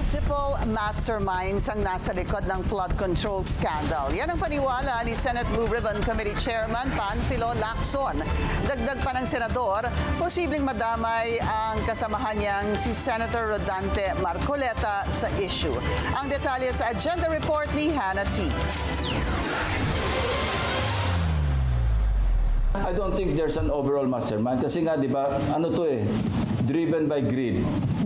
Multiple masterminds ang nasa likod ng flood control scandal. Yan ang paniwala ni Senate Blue Ribbon Committee Chairman Panfilo Lacson. Dagdag pa ng senador, posibleng madamay ang kasamahan niyang si Senator Rodante Marcoleta sa issue. Ang detalye sa agenda report ni Hannah T. I don't think there's an overall mastermind kasi nga, di ba, driven by greed.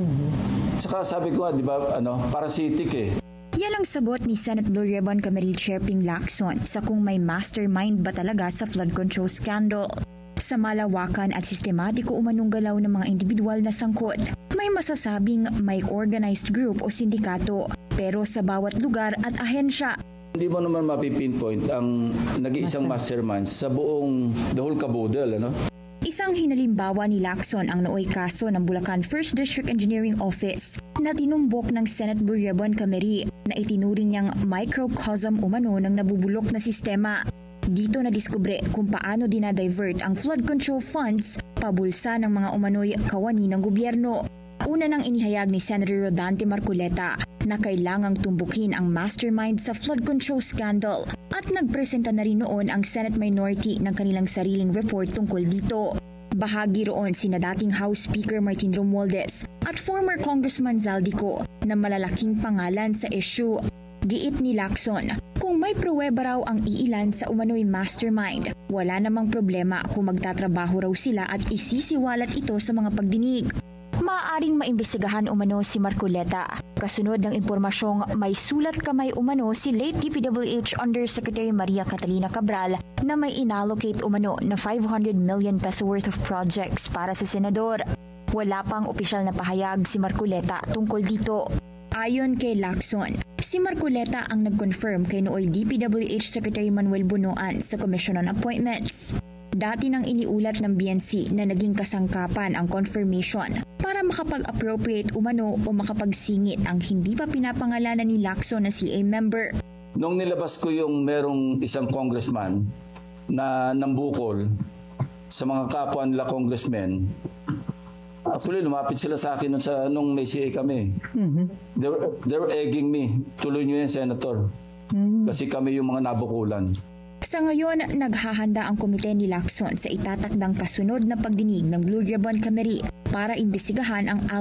Saka sabi ko nga, di ba, parasitic eh. Yan ang sagot ni Senate Blue Ribbon Committee Chair Ping Lacson sa kung may mastermind ba talaga sa flood control scandal. Sa malawakan at sistematiko umanong galaw ng mga individual na sangkot, may masasabing may organized group o sindikato, pero sa bawat lugar at ahensya, Hindi mo naman mapipinpoint ang nag-iisang mastermind sa buong the whole caboodle, Isang hinalimbawa ni Lacson ang nooy kaso ng Bulacan 1st District Engineering Office na tinumbok ng Senate Blue Ribbon Committee na itinuring niyang microcosm umano ng nabubulok na sistema. Dito na diskubre kung paano dinadivert ang flood control funds pabulsa ng mga umano'y kawani ng gobyerno. Una nang inihayag ni Senator Rodante Marcoleta na kailangang tumbukin ang mastermind sa flood control scandal at nagpresenta na rin noon ang Senate Minority ng kanilang sariling report tungkol dito. Bahagi roon sina dating House Speaker Martin Romualdez at former Congressman Zaldico na malalaking pangalan sa issue. Giit ni Lacson, kung may pruweba raw ang iilan sa umano'y mastermind, wala namang problema kung magtatrabaho raw sila at isisiwalat ito sa mga pagdinig. Maaaring maimbestigahan umano si Marcoleta. Kasunod ng impormasyong may sulat kamay umano si late DPWH Undersecretary Maria Catalina Cabral na may inallocate umano na 500 million peso worth of projects para sa senador. Wala pang opisyal na pahayag si Marcoleta tungkol dito. Ayon kay Lacson, si Marcoleta ang nag-confirm kay nooy DPWH Secretary Manuel Bunoan sa Commission on Appointments. Dati nang iniulat ng BNC na naging kasangkapan ang confirmation para makapag-appropriate umano o makapagsingit ang hindi pa pinapangalanan ni Lacson na CA member. Nung nilabas ko yung merong isang congressman na nambukol sa mga kapwa nila congressmen, actually lumapit sila sa akin nung may CA kami. They were egging me, tuloy nyo yan, Senator. Kasi kami yung mga nabukulan. Sa ngayon, naghahanda ang komite ni Lacson sa itatakdang kasunod na pagdinig ng Blue Ribbon Committee para imbestigahan ang